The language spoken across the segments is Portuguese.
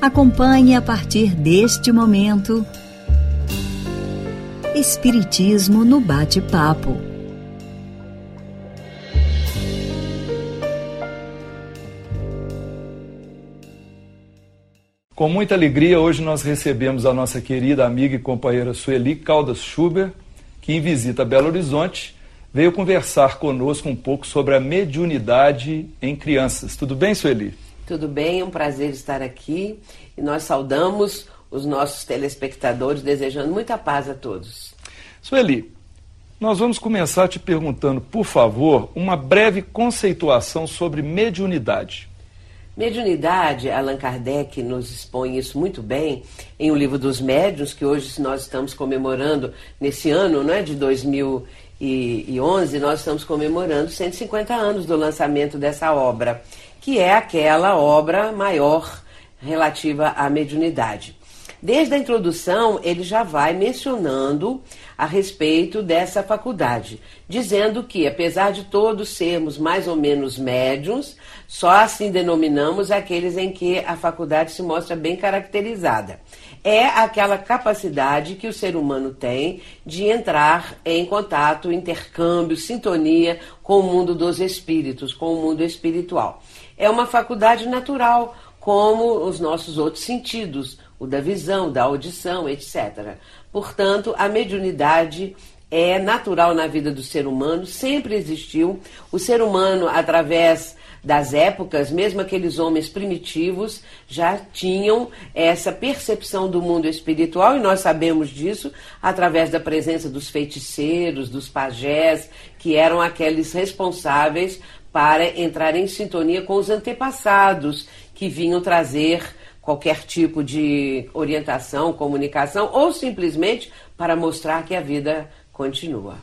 Acompanhe a partir deste momento Espiritismo no Bate-Papo. Com muita alegria, hoje nós recebemos a nossa querida amiga e companheira Sueli Caldas Schubert, que em visita a Belo Horizonte veio conversar conosco um pouco sobre a mediunidade em crianças. Tudo bem, Sueli? Tudo bem, é um prazer estar aqui e nós saudamos os nossos telespectadores, desejando muita paz a todos. Sueli, nós vamos começar te perguntando, por favor, uma breve conceituação sobre mediunidade. Mediunidade, Allan Kardec nos expõe isso muito bem em O Livro dos Médiuns, que hoje nós estamos comemorando nesse ano, não é, de 2011, nós estamos comemorando 150 anos do lançamento dessa obra, que é aquela obra maior relativa à mediunidade. Desde a introdução, ele já vai mencionando a respeito dessa faculdade, dizendo que, apesar de todos sermos mais ou menos médiuns, só assim denominamos aqueles em que a faculdade se mostra bem caracterizada. É aquela capacidade que o ser humano tem de entrar em contato, intercâmbio, sintonia com o mundo dos espíritos, com o mundo espiritual. É uma faculdade natural, como os nossos outros sentidos, o da visão, da audição, etc. Portanto, a mediunidade é natural na vida do ser humano, sempre existiu. O ser humano, através das épocas, mesmo aqueles homens primitivos, já tinham essa percepção do mundo espiritual, e nós sabemos disso através da presença dos feiticeiros, dos pajés, que eram aqueles responsáveis para entrar em sintonia com os antepassados, que vinham trazer qualquer tipo de orientação, comunicação, ou simplesmente para mostrar que a vida continua.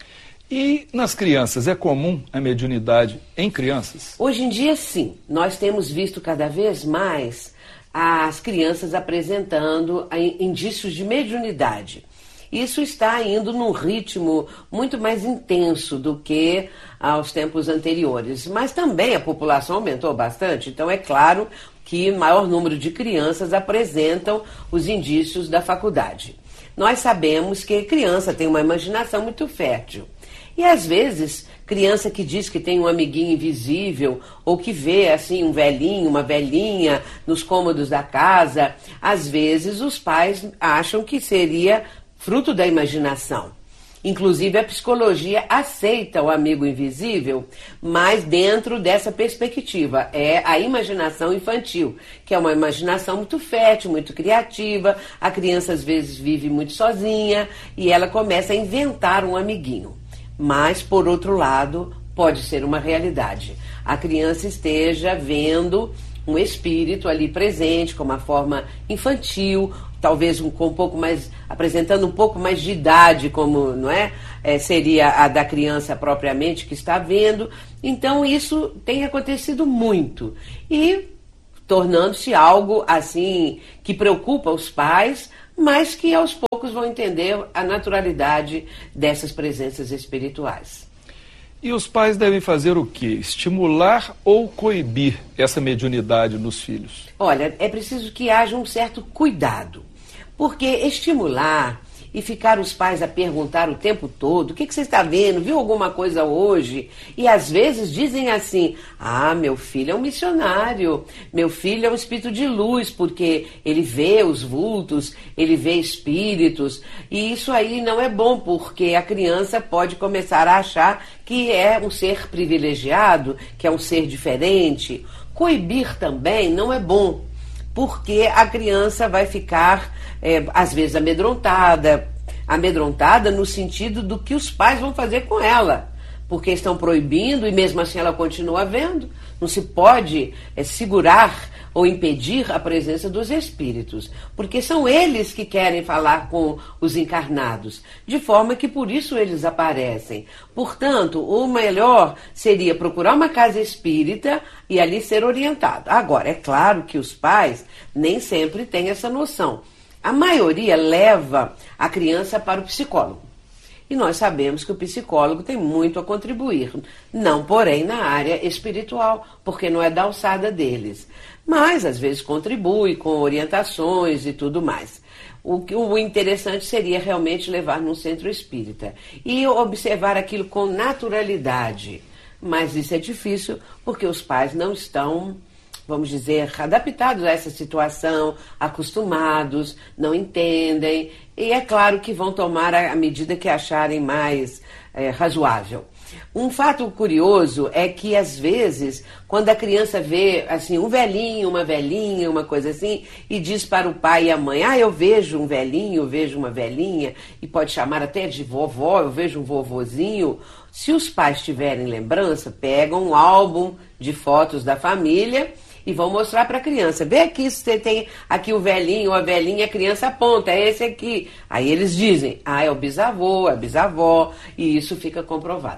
E nas crianças, é comum a mediunidade em crianças? Hoje em dia, sim. Nós temos visto cada vez mais as crianças apresentando indícios de mediunidade. Isso está indo num ritmo muito mais intenso do que aos tempos anteriores. Mas também a população aumentou bastante, então é claro que maior número de crianças apresentam os indícios da faculdade. Nós sabemos que criança tem uma imaginação muito fértil. E às vezes, criança que diz que tem um amiguinho invisível, ou que vê assim um velhinho, uma velhinha nos cômodos da casa, às vezes os pais acham que seria fruto da imaginação. Inclusive, a psicologia aceita o amigo invisível, mas dentro dessa perspectiva. É a imaginação infantil, que é uma imaginação muito fértil, muito criativa. A criança, às vezes, vive muito sozinha e ela começa a inventar um amiguinho. Mas, por outro lado, pode ser uma realidade. A criança esteja vendo um espírito ali presente, com uma forma infantil, talvez com um pouco mais, apresentando um pouco mais de idade, como não é? Seria a da criança propriamente que está vendo. Então isso tem acontecido muito e tornando-se algo assim que preocupa os pais, mas que aos poucos vão entender a naturalidade dessas presenças espirituais. E os pais devem fazer o quê? Estimular ou coibir essa mediunidade nos filhos? Olha, é preciso que haja um certo cuidado, porque estimular e ficar os pais a perguntar o tempo todo, o que você está vendo, viu alguma coisa hoje? E às vezes dizem assim, meu filho é um missionário, meu filho é um espírito de luz, porque ele vê os vultos, ele vê espíritos, e isso aí não é bom, porque a criança pode começar a achar que é um ser privilegiado, que é um ser diferente. Coibir também não é bom, porque a criança vai ficar, às vezes, amedrontada no sentido do que os pais vão fazer com ela, porque estão proibindo e mesmo assim ela continua vendo. Não se pode segurar ou impedir a presença dos espíritos, porque são eles que querem falar com os encarnados, de forma que por isso eles aparecem. Portanto, o melhor seria procurar uma casa espírita e ali ser orientado. Agora, é claro que os pais nem sempre têm essa noção. A maioria leva a criança para o psicólogo. E nós sabemos que o psicólogo tem muito a contribuir, não porém na área espiritual, porque não é da alçada deles. mas às vezes contribui com orientações e tudo mais. O interessante seria realmente levar num centro espírita e observar aquilo com naturalidade. Mas isso é difícil porque os pais não estão, vamos dizer, adaptados a essa situação, acostumados, não entendem. E é claro que vão tomar a medida que acharem mais razoável. Um fato curioso é que, às vezes, quando a criança vê assim, um velhinho, uma velhinha, uma coisa assim, e diz para o pai e a mãe, eu vejo um velhinho, eu vejo uma velhinha, e pode chamar até de vovó, eu vejo um vovozinho. Se os pais tiverem lembrança, pegam um álbum de fotos da família e vão mostrar para a criança. Vê aqui se você tem aqui o velhinho ou a velhinha, a criança aponta, é esse aqui. Aí eles dizem, é o bisavô, é a bisavó, e isso fica comprovado.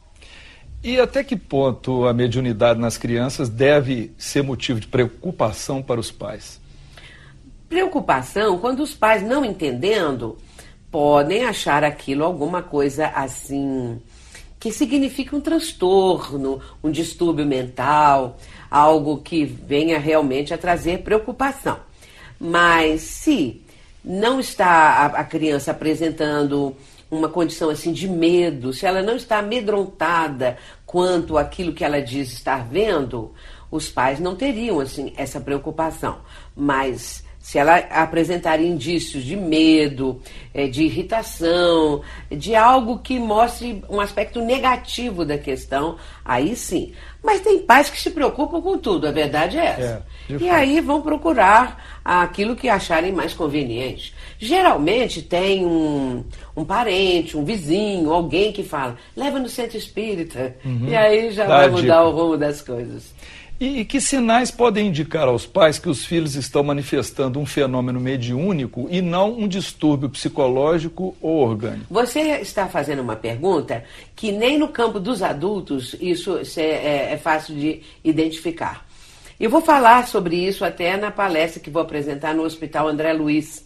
E até que ponto a mediunidade nas crianças deve ser motivo de preocupação para os pais? Preocupação, quando os pais não entendendo, podem achar aquilo alguma coisa assim, que significa um transtorno, um distúrbio mental, algo que venha realmente a trazer preocupação. Mas se não está a criança apresentando uma condição assim de medo, se ela não está amedrontada quanto àquilo que ela diz estar vendo, os pais não teriam assim essa preocupação. Mas se ela apresentar indícios de medo, de irritação, de algo que mostre um aspecto negativo da questão, aí sim. Mas tem pais que se preocupam com tudo, a verdade é essa. E aí vão procurar aquilo que acharem mais conveniente. Geralmente tem um parente, um vizinho, alguém que fala, leva no centro espírita, e aí já vai mudar o rumo das coisas. E que sinais podem indicar aos pais que os filhos estão manifestando um fenômeno mediúnico e não um distúrbio psicológico ou orgânico? Você está fazendo uma pergunta que nem no campo dos adultos isso é fácil de identificar. Eu vou falar sobre isso até na palestra que vou apresentar no Hospital André Luiz.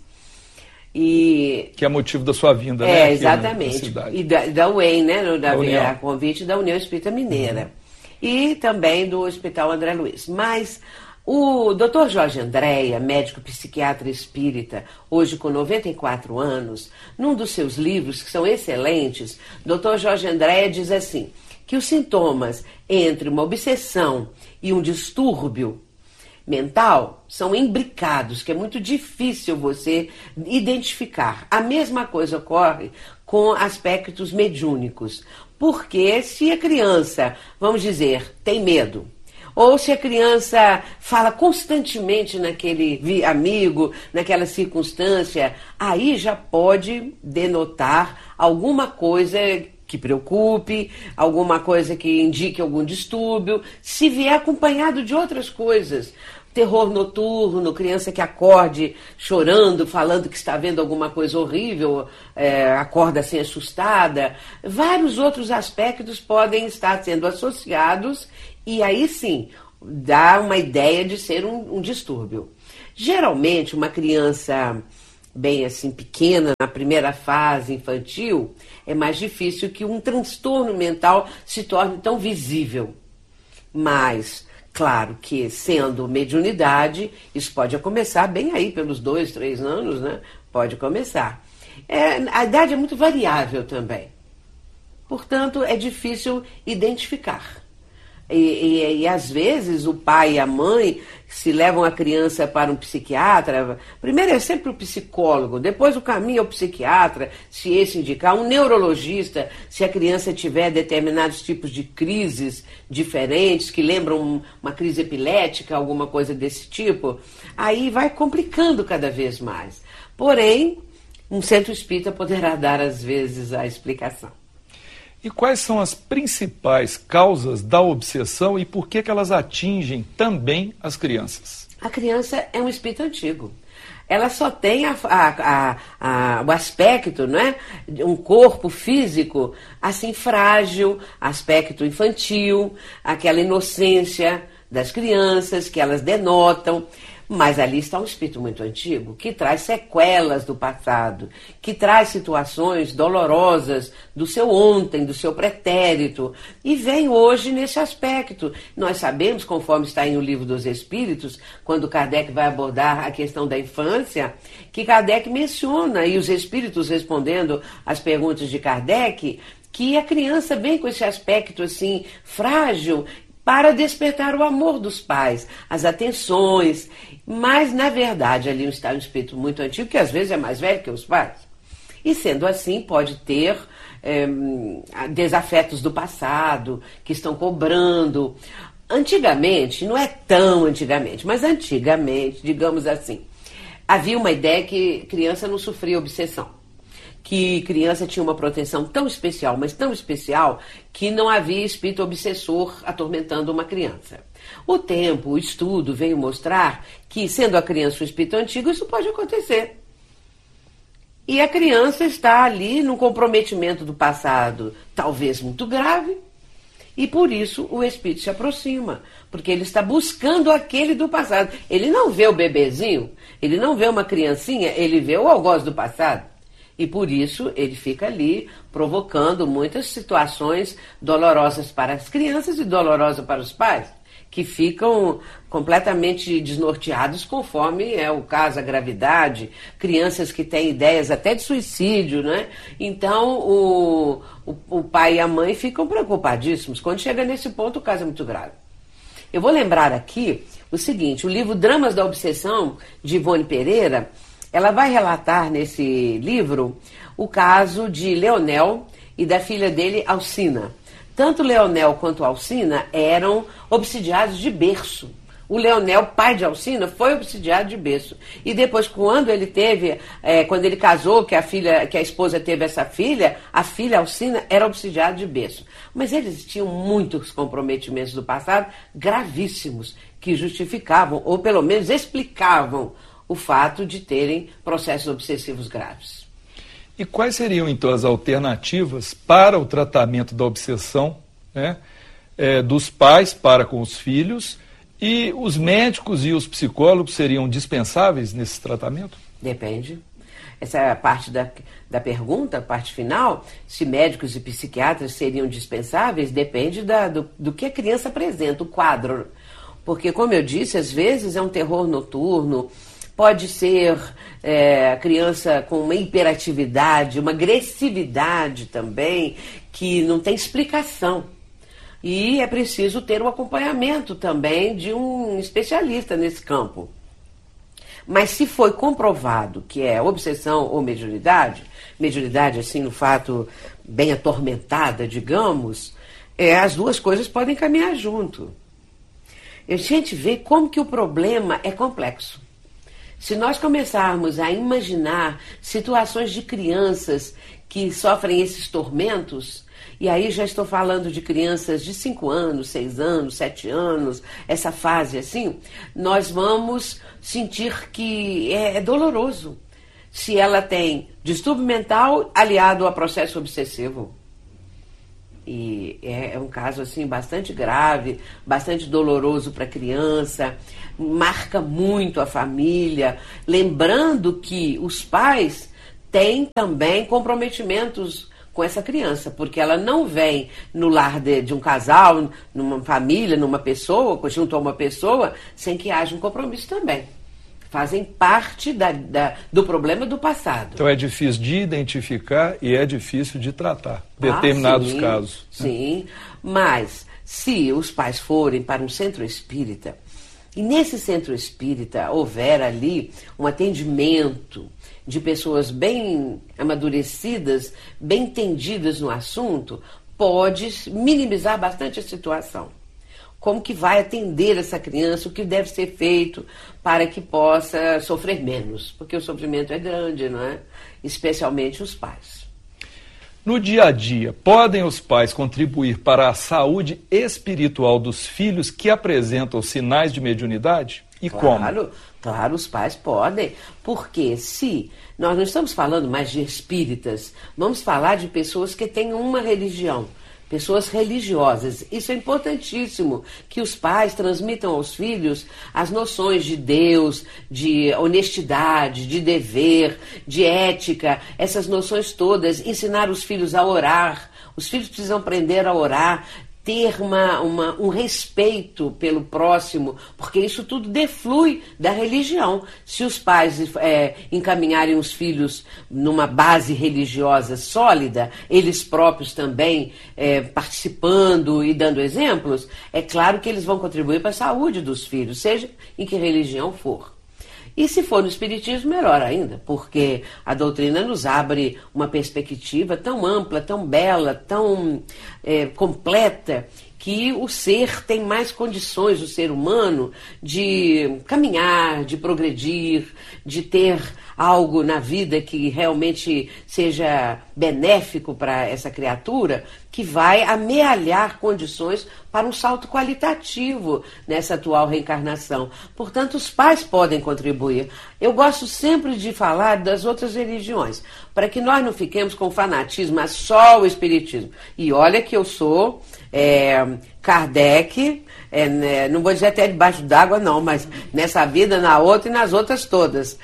Que é motivo da sua vinda, né? Exatamente. E da UEM, né? A convite da União Espírita Mineira. E também do Hospital André Luiz. Mas o Dr. Jorge Andréa, médico psiquiatra espírita, hoje com 94 anos, num dos seus livros, que são excelentes, Dr. Jorge Andréa diz assim, que os sintomas entre uma obsessão e um distúrbio mental são imbricados, que é muito difícil você identificar. A mesma coisa ocorre com aspectos mediúnicos. Porque se a criança, vamos dizer, tem medo, ou se a criança fala constantemente naquele amigo, naquela circunstância, aí já pode denotar alguma coisa que preocupe, alguma coisa que indique algum distúrbio, se vier acompanhado de outras coisas. Terror noturno, criança que acorde chorando, falando que está vendo alguma coisa horrível, acorda assim assustada. Vários outros aspectos podem estar sendo associados e aí sim dá uma ideia de ser um distúrbio. Geralmente uma criança bem assim pequena, na primeira fase infantil, é mais difícil que um transtorno mental se torne tão visível. Mas claro que, sendo mediunidade, isso pode começar bem aí, pelos 2, 3 anos, né? Pode começar. A idade é muito variável também. Portanto, é difícil identificar. E às vezes o pai e a mãe se levam a criança para um psiquiatra, primeiro é sempre o psicólogo, depois o caminho é o psiquiatra, se esse indicar, um neurologista, se a criança tiver determinados tipos de crises diferentes, que lembram uma crise epilética, alguma coisa desse tipo, aí vai complicando cada vez mais. Porém, um centro espírita poderá dar às vezes a explicação. E quais são as principais causas da obsessão e por que elas atingem também as crianças? A criança é um espírito antigo. Ela só tem o aspecto, né, um corpo físico assim frágil, aspecto infantil, aquela inocência das crianças que elas denotam. Mas ali está um espírito muito antigo, que traz sequelas do passado, que traz situações dolorosas do seu ontem, do seu pretérito, e vem hoje nesse aspecto. Nós sabemos, conforme está em O Livro dos Espíritos, quando Kardec vai abordar a questão da infância, que Kardec menciona, e os espíritos respondendo às perguntas de Kardec, que a criança vem com esse aspecto assim, frágil, para despertar o amor dos pais, as atenções. Mas, na verdade, ali está um espírito muito antigo, que às vezes é mais velho que os pais. E, sendo assim, pode ter desafetos do passado, que estão cobrando. Antigamente, não é tão antigamente, mas antigamente, digamos assim, havia uma ideia que criança não sofria obsessão. Que criança tinha uma proteção tão especial, mas tão especial, que não havia espírito obsessor atormentando uma criança. O tempo, o estudo veio mostrar que, sendo a criança um espírito antigo, isso pode acontecer. E a criança está ali num comprometimento do passado, talvez muito grave, e por isso o espírito se aproxima, porque ele está buscando aquele do passado. Ele não vê o bebezinho, ele não vê uma criancinha, ele vê o algoz do passado. E por isso ele fica ali provocando muitas situações dolorosas para as crianças e dolorosas para os pais, que ficam completamente desnorteados conforme é o caso, a gravidade, crianças que têm ideias até de suicídio, né? Então o pai e a mãe ficam preocupadíssimos. Quando chega nesse ponto, o caso é muito grave. Eu vou lembrar aqui o seguinte, o livro Dramas da Obsessão, de Ivone Pereira, ela vai relatar nesse livro o caso de Leonel e da filha dele, Alcina. Tanto Leonel quanto Alcina eram obsidiados de berço. O Leonel, pai de Alcina, foi obsidiado de berço. E depois, quando ele casou, que a esposa teve essa filha, a filha Alcina era obsidiada de berço. Mas eles tinham muitos comprometimentos do passado gravíssimos, que justificavam, ou pelo menos explicavam, o fato de terem processos obsessivos graves. E quais seriam, então, as alternativas para o tratamento da obsessão, né, dos pais para com os filhos, e os médicos e os psicólogos seriam dispensáveis nesse tratamento? Depende. Essa é a parte da pergunta, a parte final, se médicos e psiquiatras seriam dispensáveis, depende do que a criança apresenta, o quadro. Porque, como eu disse, às vezes é um terror noturno, pode ser criança com uma hiperatividade, uma agressividade também, que não tem explicação. E é preciso ter o acompanhamento também de um especialista nesse campo. Mas se foi comprovado que é obsessão ou mediunidade assim, no fato bem atormentada, digamos, as duas coisas podem caminhar junto. A gente vê como que o problema é complexo. Se nós começarmos a imaginar situações de crianças que sofrem esses tormentos, e aí já estou falando de crianças de 5 anos, 6 anos, 7 anos, essa fase assim, nós vamos sentir que é doloroso se ela tem distúrbio mental aliado a processo obsessivo. E é um caso assim bastante grave, bastante doloroso para a criança, marca muito a família, lembrando que os pais têm também comprometimentos com essa criança, porque ela não vem no lar de um casal, numa família, numa pessoa, junto a uma pessoa, sem que haja um compromisso também. Fazem parte do problema do passado. Então é difícil de identificar e é difícil de tratar determinados casos. Sim, mas se os pais forem para um centro espírita, e nesse centro espírita houver ali um atendimento de pessoas bem amadurecidas, bem entendidas no assunto, pode minimizar bastante a situação. Como que vai atender essa criança, o que deve ser feito para que possa sofrer menos, porque o sofrimento é grande, não é? Especialmente os pais. No dia a dia, podem os pais contribuir para a saúde espiritual dos filhos que apresentam sinais de mediunidade? E como? Claro, os pais podem, porque se nós não estamos falando mais de espíritas, vamos falar de pessoas que têm uma religião, pessoas religiosas. Isso é importantíssimo, que os pais transmitam aos filhos as noções de Deus, de honestidade, de dever, de ética, essas noções todas, ensinar os filhos a orar. Os filhos precisam aprender a orar, ter um respeito pelo próximo, porque isso tudo deflui da religião. Se os pais encaminharem os filhos numa base religiosa sólida, eles próprios também participando e dando exemplos, é claro que eles vão contribuir para a saúde dos filhos, seja em que religião for. E se for no Espiritismo, melhor ainda, porque a doutrina nos abre uma perspectiva tão ampla, tão bela, tão completa, que o ser tem mais condições, o ser humano, de caminhar, de progredir, de ter algo na vida que realmente seja benéfico para essa criatura, que vai amealhar condições para um salto qualitativo nessa atual reencarnação. Portanto, os pais podem contribuir. Eu gosto sempre de falar das outras religiões, para que nós não fiquemos com fanatismo, mas só o Espiritismo. E olha que eu sou Kardec, não vou dizer até debaixo d'água não, mas nessa vida, na outra e nas outras todas.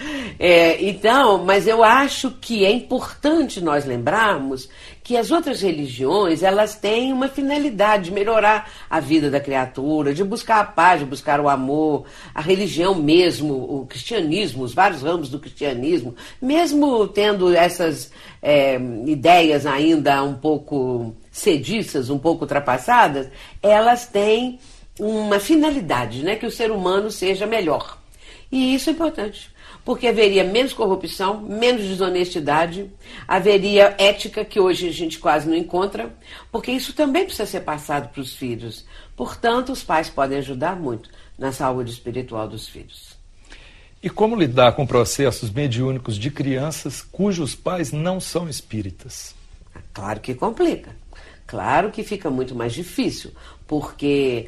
Então, mas eu acho que é importante nós lembrarmos que as outras religiões, elas têm uma finalidade de melhorar a vida da criatura, de buscar a paz, de buscar o amor. A religião mesmo, o cristianismo, os vários ramos do cristianismo, mesmo tendo essas ideias ainda um pouco sediças, um pouco ultrapassadas, elas têm uma finalidade, né? Que o ser humano seja melhor. E isso é importante, porque haveria menos corrupção, menos desonestidade, haveria ética que hoje a gente quase não encontra, porque isso também precisa ser passado para os filhos. Portanto, os pais podem ajudar muito na saúde espiritual dos filhos. E como lidar com processos mediúnicos de crianças cujos pais não são espíritas? Claro que complica. Claro que fica muito mais difícil, porque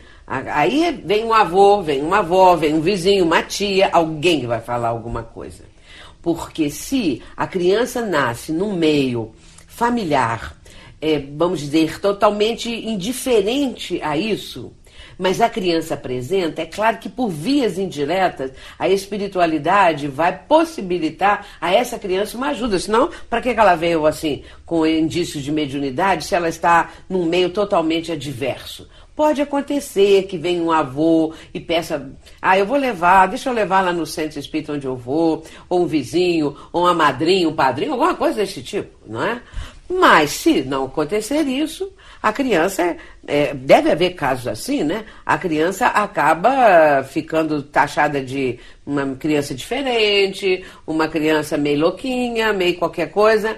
aí vem um avô, vem uma avó, vem um vizinho, uma tia, alguém que vai falar alguma coisa. Porque se a criança nasce num meio familiar, vamos dizer, totalmente indiferente a isso, mas a criança apresenta, é claro que por vias indiretas, a espiritualidade vai possibilitar a essa criança uma ajuda. Senão, para que ela veio assim, com indícios de mediunidade, se ela está num meio totalmente adverso? Pode acontecer que venha um avô e peça, eu vou levar, deixa eu levar lá no centro espírita onde eu vou, ou um vizinho, ou uma madrinha, um padrinho, alguma coisa desse tipo, não é? Mas, se não acontecer isso, a criança, deve haver casos assim, né? A criança acaba ficando taxada de uma criança diferente, uma criança meio louquinha, meio qualquer coisa,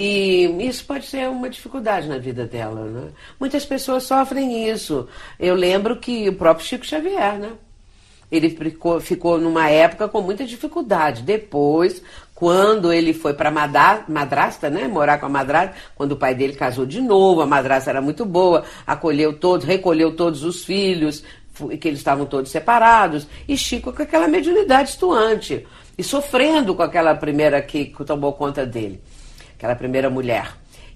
e isso pode ser uma dificuldade na vida dela, né? Muitas pessoas sofrem isso. Eu lembro que o próprio Chico Xavier, né? Ele ficou numa época com muita dificuldade. Depois, quando ele foi para madrasta, né, morar com a madrasta, quando o pai dele casou de novo, a madrasta era muito boa, recolheu todos os filhos, que eles estavam todos separados, e Chico com aquela mediunidade estuante, e sofrendo com aquela primeira que tomou conta dele, aquela primeira mulher.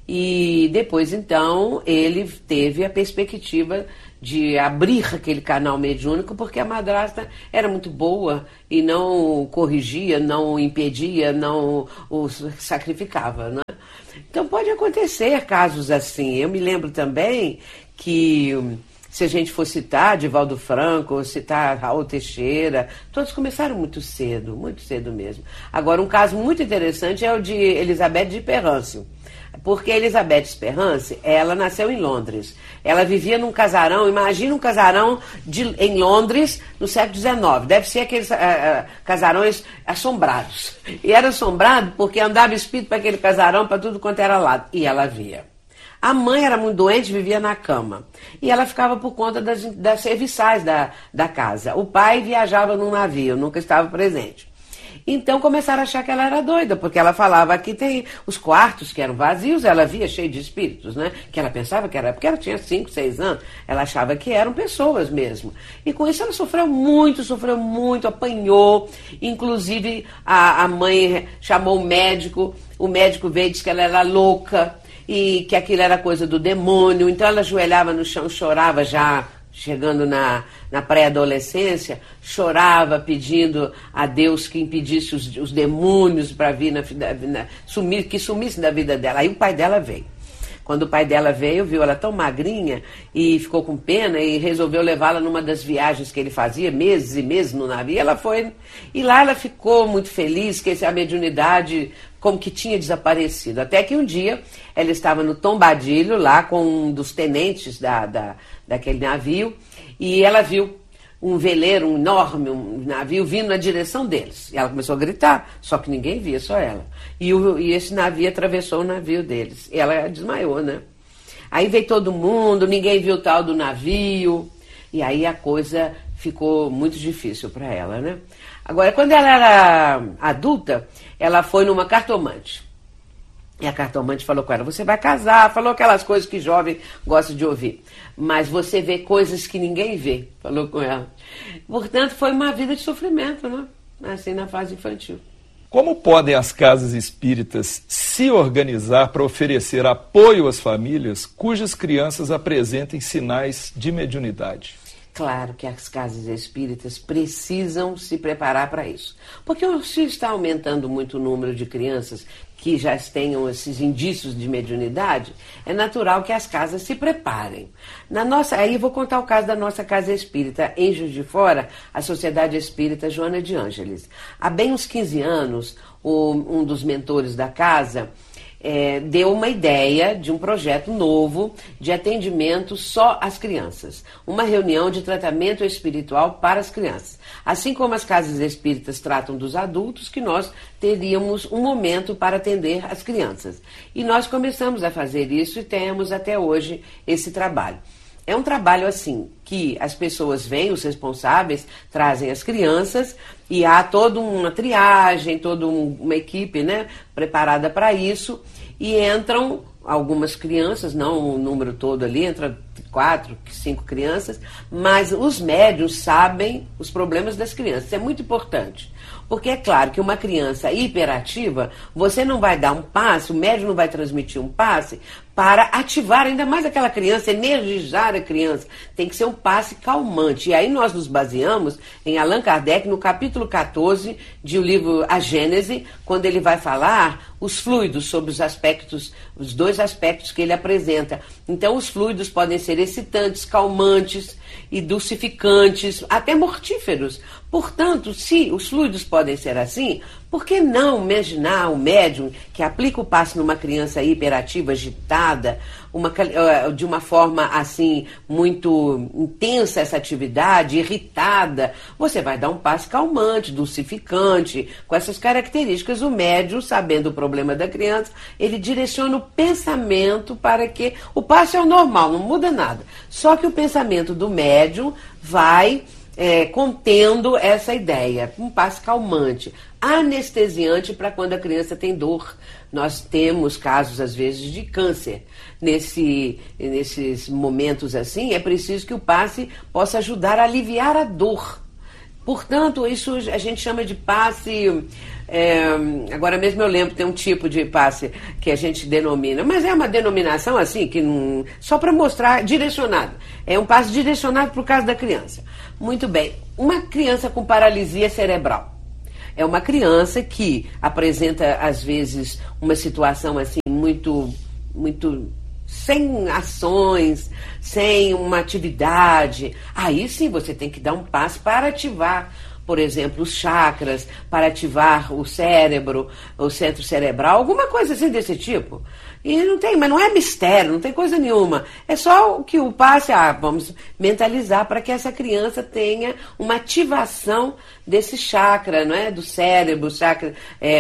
E depois, então, ele teve a perspectiva de abrir aquele canal mediúnico, porque a madrasta era muito boa e não corrigia, não impedia, não o sacrificava, né? Então pode acontecer casos assim. Eu me lembro também que, se a gente for citar Divaldo Franco, ou citar Raul Teixeira, todos começaram muito cedo mesmo. Agora, um caso muito interessante é o de Elizabeth de Perrance. Porque a Elizabeth Sperance, ela nasceu em Londres. Ela vivia num casarão, imagina um casarão em Londres no século XIX. Deve ser aqueles casarões assombrados. E era assombrado porque andava espírito para aquele casarão, para tudo quanto era lado. E ela via. A mãe era muito doente, vivia na cama. E ela ficava por conta das serviçais da casa. O pai viajava num navio, nunca estava presente. Então começaram a achar que ela era doida, porque ela falava que tem os quartos que eram vazios, ela via cheio de espíritos, né? Que ela pensava que era, porque ela tinha 5, 6 anos, ela achava que eram pessoas mesmo. E com isso ela sofreu muito, apanhou. Inclusive a mãe chamou o médico veio e disse que ela era louca. e que aquilo era coisa do demônio. Então ela ajoelhava no chão, chorava já, chegando na pré-adolescência, chorava pedindo a Deus que impedisse os demônios para vir que sumissem da vida dela. Aí o pai dela veio. Quando o pai dela veio, viu ela tão magrinha e ficou com pena e resolveu levá-la numa das viagens que ele fazia, meses e meses no navio. Ela foi, e lá ela ficou muito feliz que a mediunidade como que tinha desaparecido. Até que um dia ela estava no tombadilho lá com um dos tenentes daquele navio e ela viu um veleiro, um enorme navio vindo na direção deles. E ela começou a gritar, só que ninguém via, só ela. E esse navio atravessou o navio deles. E ela desmaiou, né? Aí veio todo mundo, ninguém viu o tal do navio. E aí a coisa ficou muito difícil para ela, né? Agora, quando ela era adulta, ela foi numa cartomante. E a cartomante falou com ela, você vai casar, falou aquelas coisas que jovem gosta de ouvir. Mas você vê coisas que ninguém vê, falou com ela. Portanto, foi uma vida de sofrimento, né? Assim, na fase infantil. Como podem as casas espíritas se organizar para oferecer apoio às famílias cujas crianças apresentem sinais de mediunidade? Claro que as casas espíritas precisam se preparar para isso. Porque se está aumentando muito o número de crianças que já tenham esses indícios de mediunidade, é natural que as casas se preparem. Aí vou contar o caso da nossa casa espírita, em Juiz de Fora, a Sociedade Espírita Joana de Ângeles. Há bem uns 15 anos, um dos mentores da casa deu uma ideia de um projeto novo de atendimento só às crianças. Uma reunião de tratamento espiritual para as crianças. Assim como as casas espíritas tratam dos adultos, que nós teríamos um momento para atender as crianças. E nós começamos a fazer isso e temos até hoje esse trabalho. É um trabalho assim, que as pessoas vêm, os responsáveis, trazem as crianças e há toda uma triagem, toda uma equipe, né, preparada para isso e entram algumas crianças, não o número todo ali, entra 4, 5 crianças, mas os médiuns sabem os problemas das crianças, isso é muito importante. Porque é claro que uma criança hiperativa, você não vai dar um passe, o médium não vai transmitir um passe para ativar ainda mais aquela criança, energizar a criança. Tem que ser um passe calmante. E aí nós nos baseamos em Allan Kardec, no capítulo 14 de o livro A Gênese, quando ele vai falar os fluidos, sobre os 2 aspectos que ele apresenta. Então os fluidos podem ser excitantes, calmantes e dulcificantes, até mortíferos. Portanto, se os fluidos podem ser assim, por que não imaginar o médium que aplica o passe numa criança hiperativa, agitada, de uma forma assim, muito intensa essa atividade, irritada, você vai dar um passe calmante, dulcificante, com essas características. O médium, sabendo o problema da criança, ele direciona o pensamento para que o passe é o normal, não muda nada. Só que o pensamento do médium vai contendo essa ideia, um passe calmante, anestesiante para quando a criança tem dor. Nós temos casos, às vezes, de câncer. Nesses momentos assim, é preciso que o passe possa ajudar a aliviar a dor. Portanto, isso a gente chama de passe... agora mesmo eu lembro, tem um tipo de passe que a gente denomina, mas é uma denominação assim, que não, só para mostrar, direcionado. É um passe direcionado para o caso da criança. Muito bem, uma criança com paralisia cerebral. É uma criança que apresenta, às vezes, uma situação assim muito sem ações, sem uma atividade. Aí sim você tem que dar um passo para ativar, por exemplo, os chakras, para ativar o cérebro, o centro cerebral, alguma coisa assim desse tipo. E não tem, mas não é mistério, não tem coisa nenhuma. É só o que o passe, vamos mentalizar para que essa criança tenha uma ativação desse chakra, não é? Do cérebro, o chakra,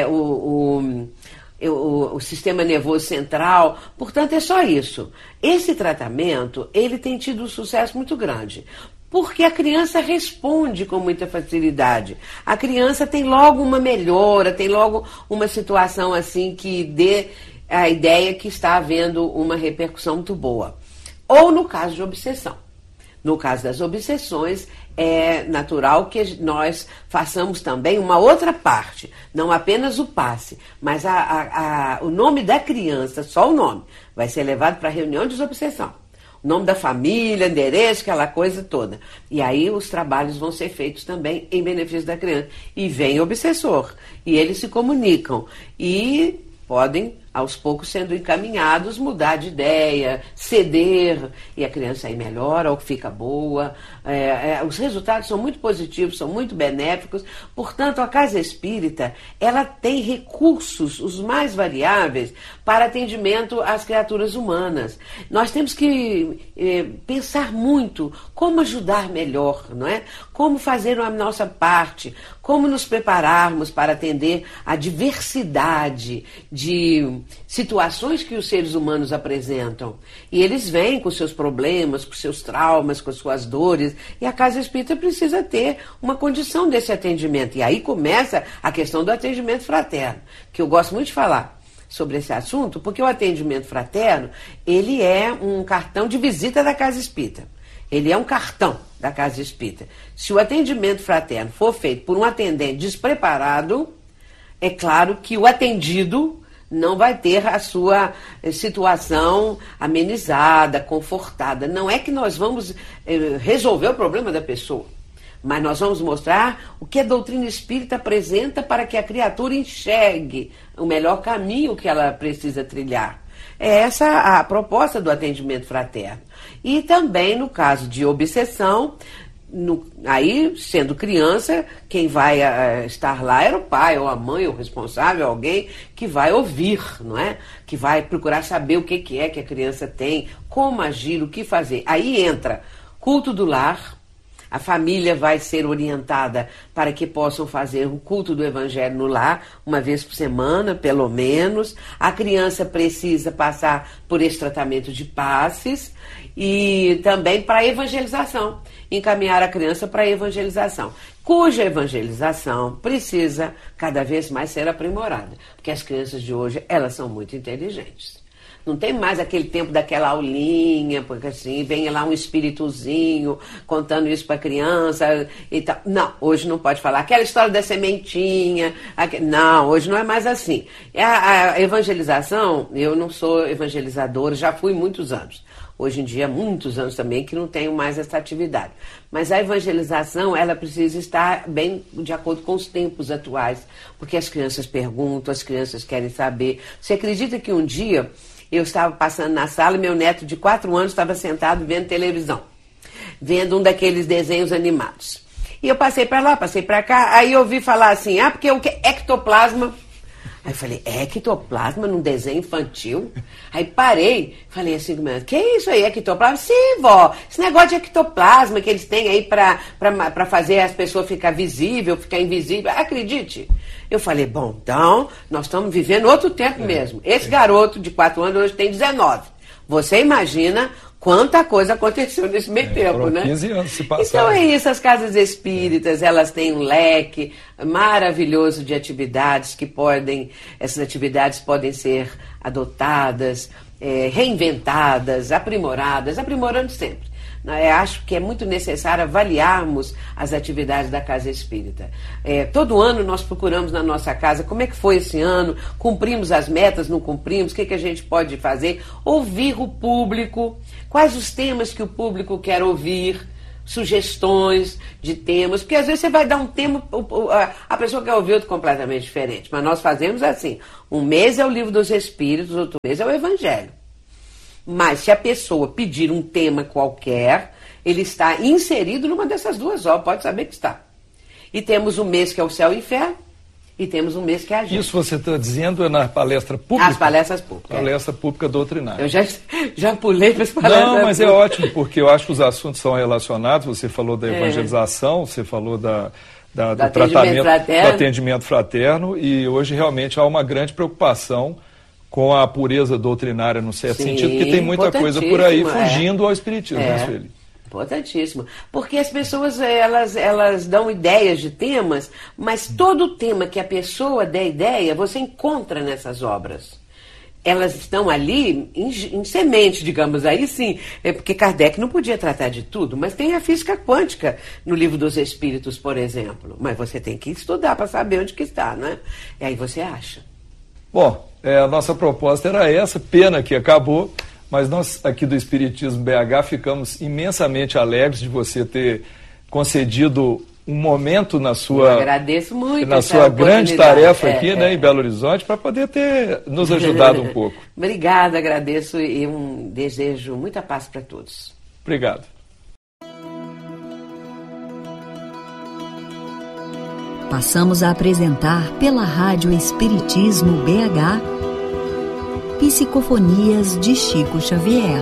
o sistema nervoso central. Portanto, é só isso. Esse tratamento, ele tem tido um sucesso muito grande. Porque a criança responde com muita facilidade. A criança tem logo uma melhora, tem logo uma situação assim que dê a ideia que está havendo uma repercussão muito boa. Ou no caso de obsessão. No caso das obsessões, é natural que nós façamos também uma outra parte, não apenas o passe, mas o nome da criança, só o nome, vai ser levado para a reunião de desobsessão. O nome da família, endereço, aquela coisa toda. E aí os trabalhos vão ser feitos também em benefício da criança. E vem o obsessor, e eles se comunicam, e podem, aos poucos, sendo encaminhados, mudar de ideia, ceder, e a criança aí melhora ou fica boa. Os resultados são muito positivos, são muito benéficos. Portanto, a Casa Espírita, ela tem recursos, os mais variáveis, para atendimento às criaturas humanas. Nós temos que pensar muito como ajudar melhor, não é? Como fazer a nossa parte, como nos prepararmos para atender a diversidade de situações que os seres humanos apresentam. E eles vêm com seus problemas, com seus traumas, com suas dores, e a Casa Espírita precisa ter uma condição desse atendimento. E aí começa a questão do atendimento fraterno, que eu gosto muito de falar sobre esse assunto, porque o atendimento fraterno, ele é um cartão de visita da Casa Espírita. Ele é um cartão da Casa Espírita. Se o atendimento fraterno for feito por um atendente despreparado, é claro que o atendido não vai ter a sua situação amenizada, confortada. Não é que nós vamos resolver o problema da pessoa, mas nós vamos mostrar o que a doutrina espírita apresenta para que a criatura enxergue o melhor caminho que ela precisa trilhar. É essa a proposta do atendimento fraterno. E também no caso de obsessão, aí, sendo criança, quem vai estar lá era o pai, ou a mãe, ou o responsável, alguém que vai ouvir, não é? Que vai procurar saber o que é que a criança tem, como agir, o que fazer. Aí entra culto do lar, a família vai ser orientada para que possam fazer o culto do Evangelho no lar, uma vez por semana, pelo menos. A criança precisa passar por esse tratamento de passes e também para a evangelização, encaminhar a criança para a evangelização, cuja evangelização precisa cada vez mais ser aprimorada, porque as crianças de hoje, elas são muito inteligentes. Não tem mais aquele tempo daquela aulinha, porque assim, vem lá um espíritozinho contando isso para a criança e tal. Não, hoje não pode falar. Aquela história da sementinha. Não, hoje não é mais assim. A evangelização, eu não sou evangelizadora, já fui muitos anos. Hoje em dia, muitos anos também, que não tenho mais essa atividade. Mas a evangelização, ela precisa estar bem de acordo com os tempos atuais, porque as crianças perguntam, as crianças querem saber. Você acredita que um dia eu estava passando na sala e meu neto de 4 anos estava sentado vendo televisão, vendo um daqueles desenhos animados. E eu passei para lá, passei para cá, aí eu ouvi falar assim, porque o que é ectoplasma? Aí eu falei, ectoplasma num desenho infantil? Aí parei, falei assim, que é isso aí, ectoplasma? Sim, vó, esse negócio de ectoplasma que eles têm aí para fazer as pessoas ficar visível, ficar invisível, acredite. Eu falei, bom, então nós estamos vivendo outro tempo mesmo. Esse garoto de 4 anos hoje tem 19. Você imagina quanta coisa aconteceu nesse meio tempo, né? 15 anos se passaram. Então é isso, as casas espíritas, elas têm um leque maravilhoso de atividades essas atividades podem ser adotadas, reinventadas, aprimorando sempre. Acho que é muito necessário avaliarmos as atividades da Casa Espírita. Todo ano nós procuramos na nossa casa como é que foi esse ano, cumprimos as metas, não cumprimos, o que a gente pode fazer, ouvir o público, quais os temas que o público quer ouvir, sugestões de temas, porque às vezes você vai dar um tema, a pessoa quer ouvir outro completamente diferente, mas nós fazemos assim, um mês é o Livro dos Espíritos, outro mês é o Evangelho. Mas se a pessoa pedir um tema qualquer, ele está inserido numa dessas duas obras, pode saber que está. E temos um mês que é o Céu e o Inferno, e temos um mês que é a gente. Isso você está dizendo é na palestra pública? As palestras públicas. Palestra pública doutrinária. Eu já pulei para as palestras Não, mas públicas. É ótimo, porque eu acho que os assuntos são relacionados. Você falou da evangelização, você falou do tratamento, do atendimento fraterno, e hoje realmente há uma grande preocupação com a pureza doutrinária, no certo sentido, porque tem muita coisa por aí fugindo ao espiritismo, né, Sueli? Importantíssimo. Porque as pessoas, elas dão ideias de temas, mas todo tema que a pessoa der ideia, você encontra nessas obras. elas estão ali em semente, digamos, aí sim, porque Kardec não podia tratar de tudo, mas tem a física quântica no Livro dos Espíritos, por exemplo. Mas você tem que estudar para saber onde que está, né? E aí você acha. Bom, a nossa proposta era essa, pena que acabou, mas nós aqui do Espiritismo BH ficamos imensamente alegres de você ter concedido um momento na sua, eu agradeço muito na sua grande tarefa aqui, né, em Belo Horizonte, para poder ter nos ajudado um pouco. Obrigada, agradeço e desejo muita paz para todos. Obrigado. Passamos a apresentar pela Rádio Espiritismo BH Psicofonias de Chico Xavier.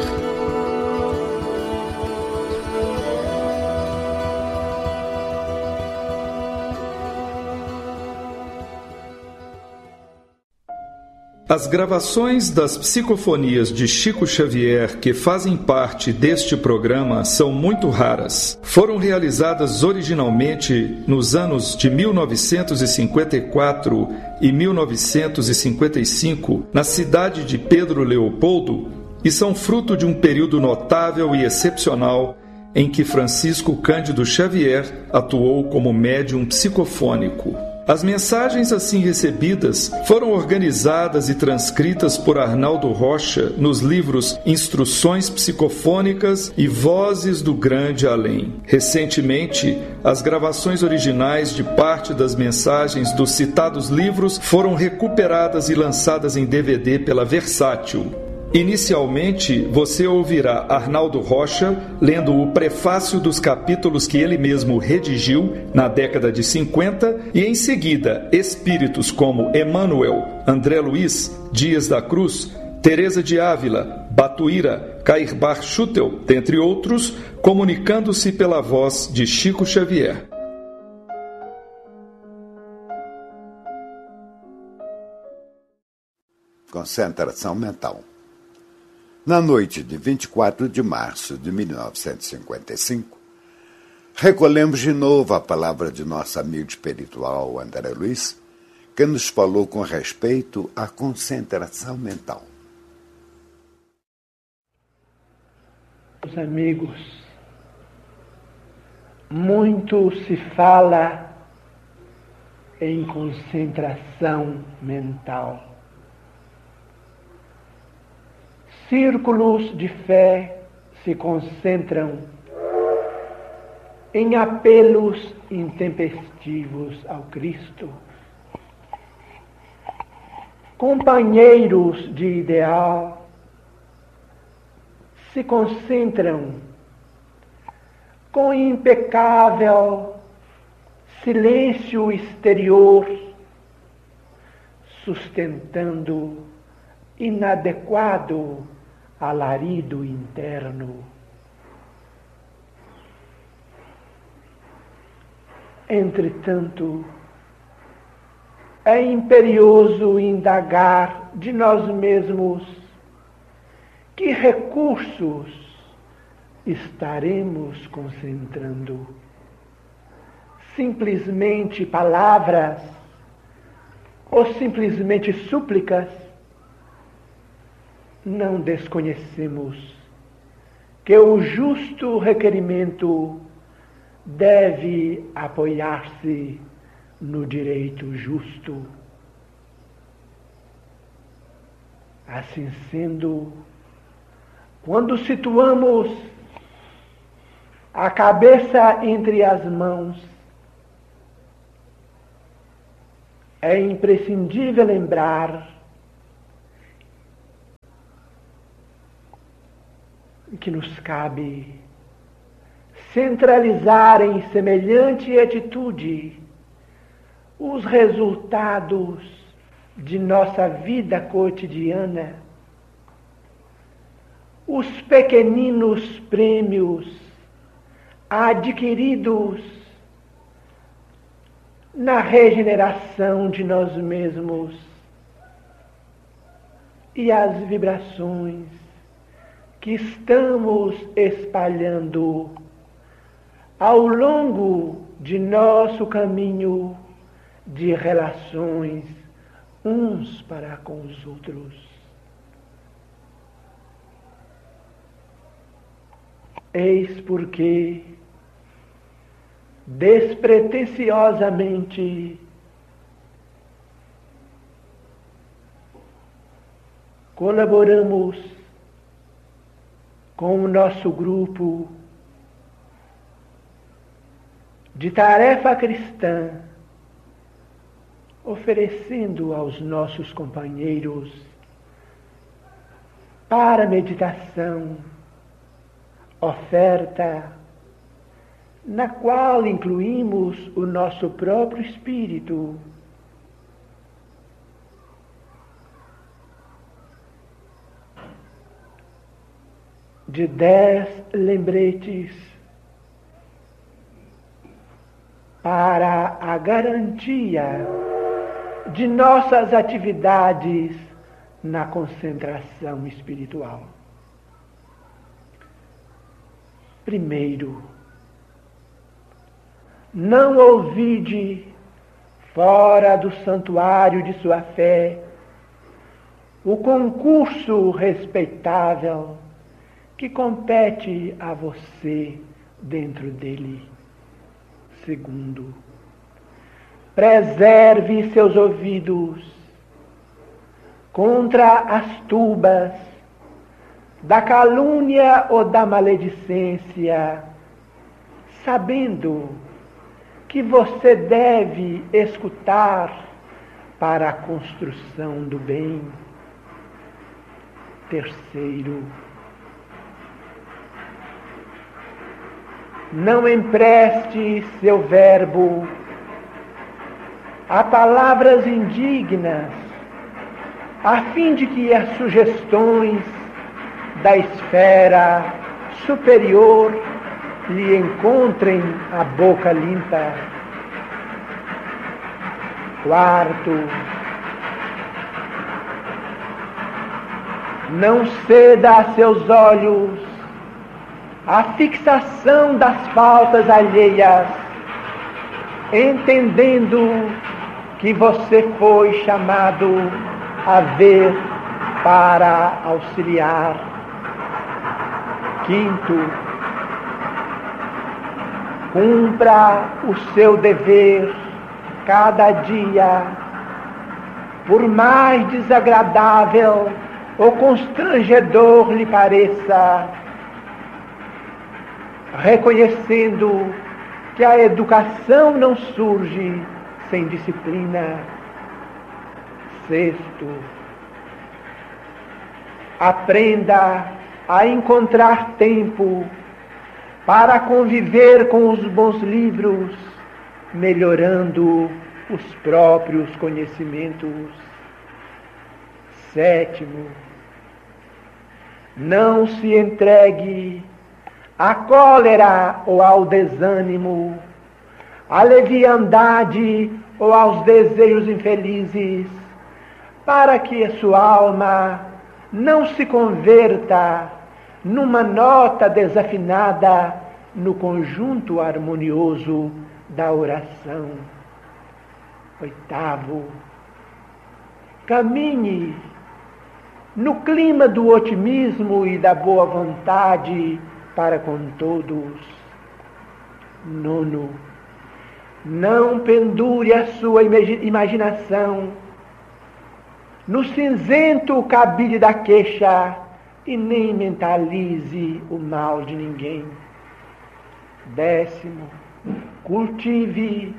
As gravações das psicofonias de Chico Xavier que fazem parte deste programa são muito raras. Foram realizadas originalmente nos anos de 1954 e 1955 na cidade de Pedro Leopoldo e são fruto de um período notável e excepcional em que Francisco Cândido Xavier atuou como médium psicofônico. As mensagens assim recebidas foram organizadas e transcritas por Arnaldo Rocha nos livros Instruções Psicofônicas e Vozes do Grande Além. Recentemente, as gravações originais de parte das mensagens dos citados livros foram recuperadas e lançadas em DVD pela Versátil. Inicialmente, você ouvirá Arnaldo Rocha lendo o prefácio dos capítulos que ele mesmo redigiu na década de 50 e, em seguida, espíritos como Emmanuel, André Luiz, Dias da Cruz, Teresa de Ávila, Batuíra, Cairbar Schutel, dentre outros, comunicando-se pela voz de Chico Xavier. Concentração mental. Na noite de 24 de março de 1955, recolhemos de novo a palavra de nosso amigo espiritual André Luiz, que nos falou com respeito à concentração mental. Os amigos, muito se fala em concentração mental. Círculos de fé se concentram em apelos intempestivos ao Cristo. Companheiros de ideal se concentram com impecável silêncio exterior, sustentando inadequado alarido interno. Entretanto, é imperioso indagar de nós mesmos que recursos estaremos concentrando. Simplesmente palavras ou simplesmente súplicas? Não desconhecemos que o justo requerimento deve apoiar-se no direito justo. Assim sendo, quando situamos a cabeça entre as mãos, é imprescindível lembrar que nos cabe centralizar em semelhante atitude os resultados de nossa vida cotidiana, os pequeninos prêmios adquiridos na regeneração de nós mesmos e as vibrações que estamos espalhando ao longo de nosso caminho de relações uns para com os outros. Eis porque, despretensiosamente, colaboramos com o nosso grupo de tarefa cristã, oferecendo aos nossos companheiros para meditação, oferta na qual incluímos o nosso próprio espírito. De 10 lembretes para a garantia de nossas atividades na concentração espiritual. Primeiro, não ouvide fora do santuário de sua fé o concurso respeitável que compete a você dentro dele. Segundo, preserve seus ouvidos contra as tubas da calúnia ou da maledicência, sabendo que você deve escutar para a construção do bem. Terceiro, não empreste seu verbo a palavras indignas, a fim de que as sugestões da esfera superior lhe encontrem a boca limpa. Quarto, não ceda a seus olhos a fixação das faltas alheias, entendendo que você foi chamado a ver para auxiliar. Quinto, cumpra o seu dever cada dia, por mais desagradável ou constrangedor lhe pareça, reconhecendo que a educação não surge sem disciplina. Sexto, aprenda a encontrar tempo para conviver com os bons livros, melhorando os próprios conhecimentos. Sétimo, não se entregue à cólera ou ao desânimo, à leviandade ou aos desejos infelizes, para que a sua alma não se converta numa nota desafinada no conjunto harmonioso da oração. Oitavo, caminhe no clima do otimismo e da boa vontade para com todos. Nono, não pendure a sua imaginação no cinzento cabide da queixa e nem mentalize o mal de ninguém. Décimo, cultive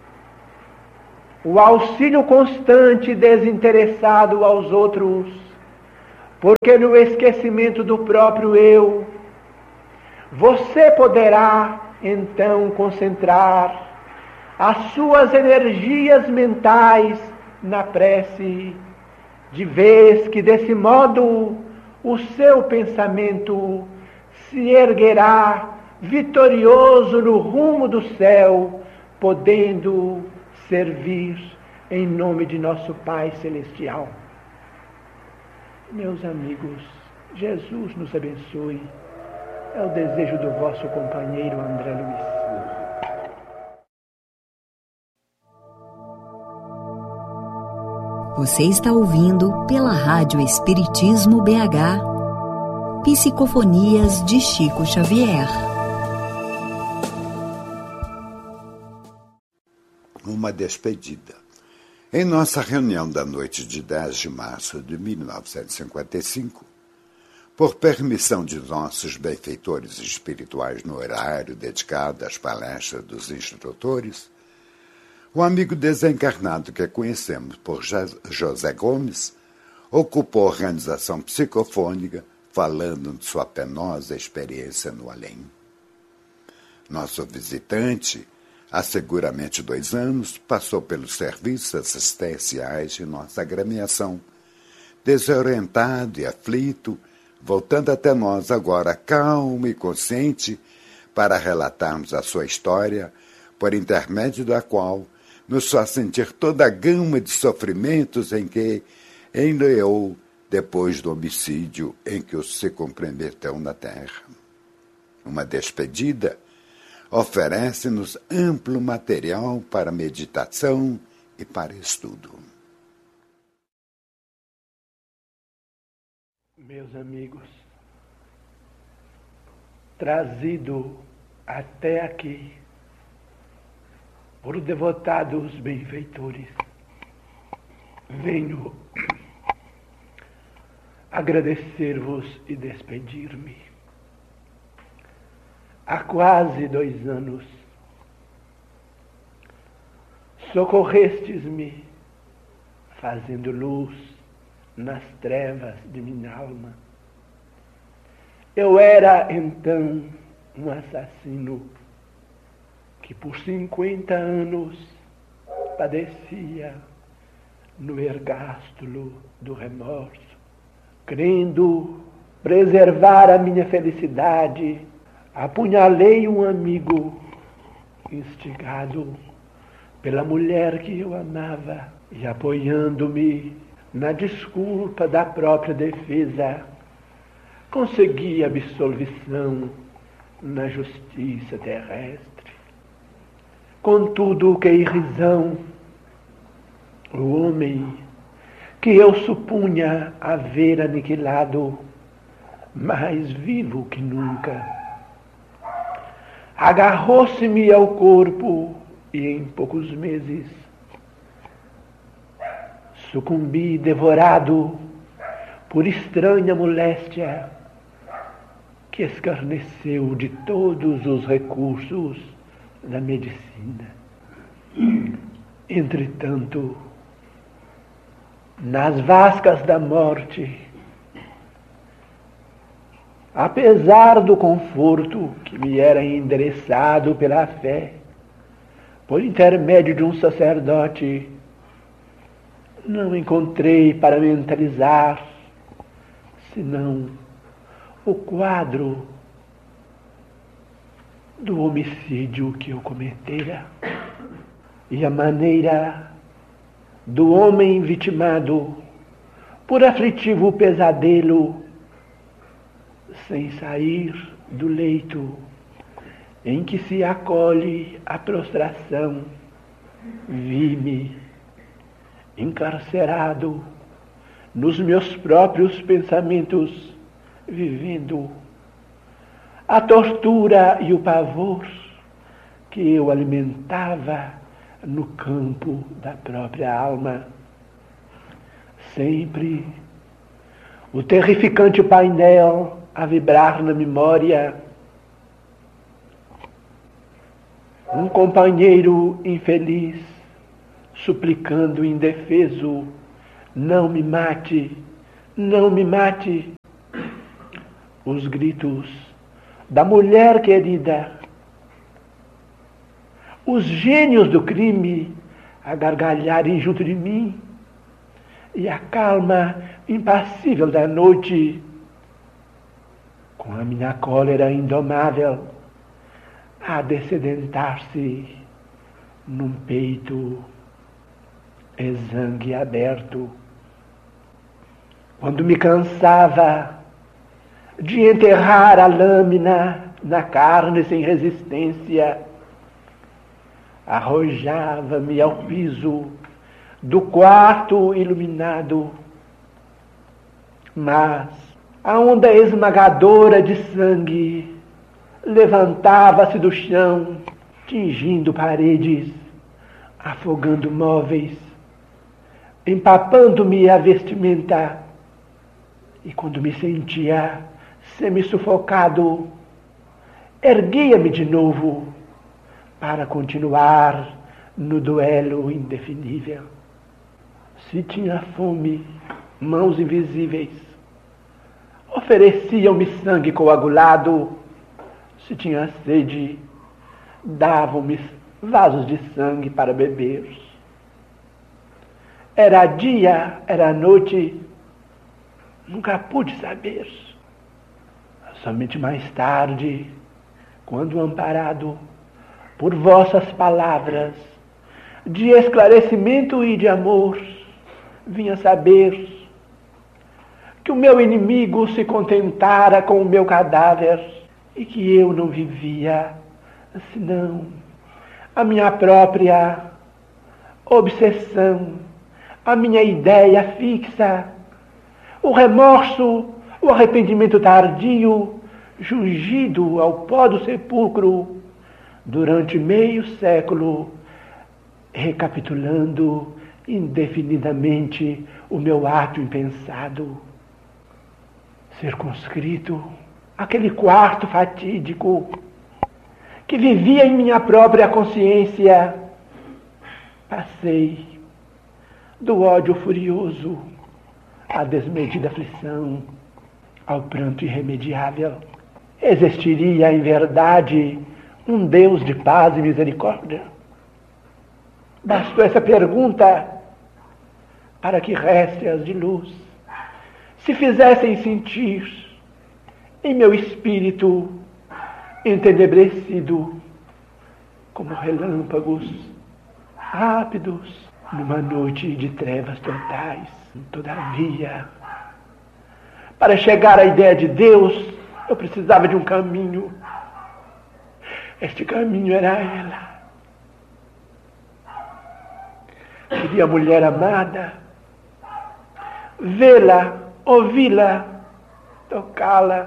o auxílio constante e desinteressado aos outros, porque no esquecimento do próprio eu, você poderá então concentrar as suas energias mentais na prece, de vez que desse modo o seu pensamento se erguerá vitorioso no rumo do céu, podendo servir em nome de nosso Pai Celestial. Meus amigos, Jesus nos abençoe. É o desejo do vosso companheiro André Luiz. Você está ouvindo pela Rádio Espiritismo BH Psicofonias de Chico Xavier. Uma despedida. Em nossa reunião da noite de 10 de março de 1955, por permissão de nossos benfeitores espirituais no horário dedicado às palestras dos instrutores, o amigo desencarnado que conhecemos por José Gomes ocupou a organização psicofônica falando de sua penosa experiência no além. Nosso visitante, há seguramente 2 anos, passou pelos serviços assistenciais de nossa agremiação, desorientado e aflito, voltando até nós agora calmo e consciente para relatarmos a sua história, por intermédio da qual nos faz sentir toda a gama de sofrimentos em que enleou depois do homicídio em que os se comprometeu na terra. Uma despedida oferece-nos amplo material para meditação e para estudo. Meus amigos, trazido até aqui por devotados benfeitores, venho agradecer-vos e despedir-me. Há quase 2 anos, socorrestes-me, fazendo luz nas trevas de minha alma. Eu era, então, um assassino que por 50 anos padecia no ergástulo do remorso, crendo preservar a minha felicidade, apunhalei um amigo, instigado pela mulher que eu amava, e apoiando-me na desculpa da própria defesa, consegui absolvição na justiça terrestre. Contudo, que irrisão, o homem que eu supunha haver aniquilado, mais vivo que nunca, agarrou-se-me ao corpo e em poucos meses sucumbi devorado por estranha moléstia que escarneceu de todos os recursos da medicina. Entretanto, nas vascas da morte, apesar do conforto que me era endereçado pela fé, por intermédio de um sacerdote, não encontrei para mentalizar senão o quadro do homicídio que eu cometera e a maneira do homem vitimado por aflitivo pesadelo, sem sair do leito em que se acolhe a prostração, vi-me encarcerado nos meus próprios pensamentos, vivendo a tortura e o pavor que eu alimentava no campo da própria alma. Sempre o terrificante painel a vibrar na memória. Um companheiro infeliz suplicando indefeso: não me mate, não me mate. Os gritos da mulher querida, os gênios do crime a gargalharem junto de mim, e a calma impassível da noite, com a minha cólera indomável, a descedentar-se num peito exangue aberto. Quando me cansava de enterrar a lâmina na carne sem resistência, arrojava-me ao piso do quarto iluminado. Mas A onda esmagadora de sangue levantava-se do chão, tingindo paredes, afogando móveis, empapando-me a vestimenta. E quando me sentia semi-sufocado, erguia-me de novo para continuar no duelo indefinível. Se tinha fome, mãos invisíveis ofereciam-me sangue coagulado. Se tinha sede, davam-me vasos de sangue para beber. Era dia, era noite, nunca pude saber. Somente mais tarde, quando amparado por vossas palavras de esclarecimento e de amor, vinha saber que o meu inimigo se contentara com o meu cadáver e que eu não vivia senão a minha própria obsessão, a minha ideia fixa, o remorso, o arrependimento tardio, jungido ao pó do sepulcro durante meio século, recapitulando indefinidamente o meu ato impensado. Circunscrito aquele quarto fatídico que vivia em minha própria consciência, passei do ódio furioso à desmedida aflição, ao pranto irremediável. Existiria, em verdade, um Deus de paz e misericórdia? Bastou essa pergunta para que réstias de luz se fizessem sentir em meu espírito entenebrecido como relâmpagos rápidos numa noite de trevas totais. Todavia, para chegar à ideia de Deus, eu precisava de um caminho. Este caminho era ela. Queria a mulher amada, vê-la, ouvi-la, tocá-la.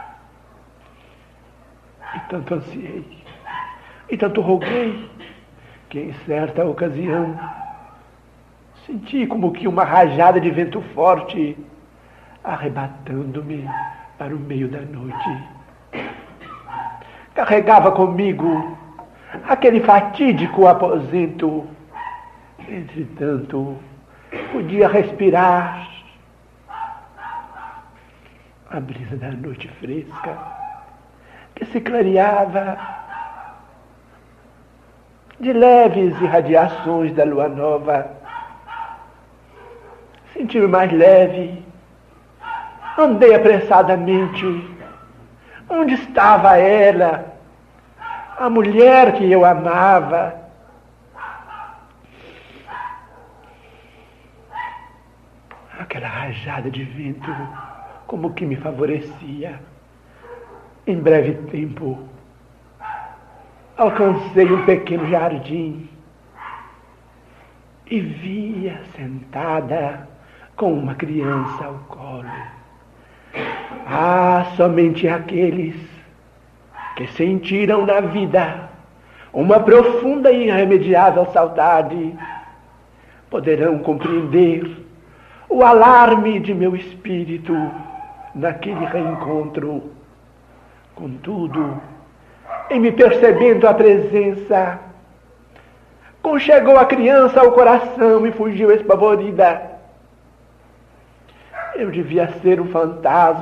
E tanto ansiei, e tanto roguei, que em certa ocasião senti como que uma rajada de vento forte arrebatando-me para o meio da noite. Carregava comigo aquele fatídico aposento. Entretanto, podia respirar a brisa da noite fresca que se clareava de leves irradiações da lua nova. Senti-me mais leve. Andei apressadamente. Onde estava ela? A mulher que eu amava? Aquela rajada de vento como que me favorecia. Em breve tempo, alcancei um pequeno jardim e via sentada com uma criança ao colo. Ah, somente aqueles que sentiram na vida uma profunda e irremediável saudade poderão compreender o alarme de meu espírito naquele reencontro. Contudo, em me percebendo a presença, conchegou a criança ao coração e fugiu espavorida. Eu devia ser um fantasma